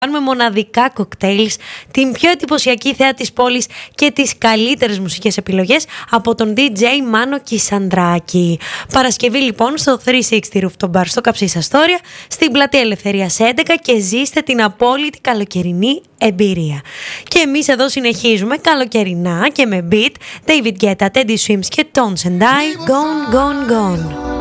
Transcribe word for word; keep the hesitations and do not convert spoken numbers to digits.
Κάνουμε μοναδικά κοκτέιλς, την πιο εντυπωσιακή θέα της πόλης και τις καλύτερες μουσικές επιλογές από τον ντι τζέι Μάνο Κισανδράκη. Παρασκευή λοιπόν στο τριακόσια εξήντα Rooftop Bar στο Καψίς Αστόρια, στην Πλατεία Ελευθερίας έντεκα, και ζήστε την απόλυτη καλοκαιρινή εμπειρία. Και εμείς εδώ συνεχίζουμε καλοκαιρινά και με beat David Guetta, Teddy Swims και Tones and I, Gone, Gone, Gone.